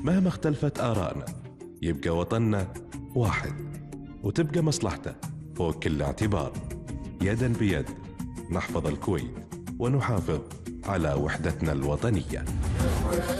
مهما اختلفت آرائنا يبقى وطننا واحد، وتبقى مصلحته فوق كل اعتبار. يدا بيد نحفظ الكويت ونحافظ على وحدتنا الوطنية.